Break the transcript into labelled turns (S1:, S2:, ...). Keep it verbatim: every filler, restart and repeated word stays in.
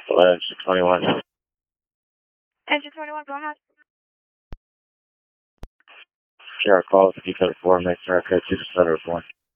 S1: eleven six twenty-one.
S2: Engine twenty-one, go ahead.
S1: Sierra call, if you could four, make sure I could two to seven one.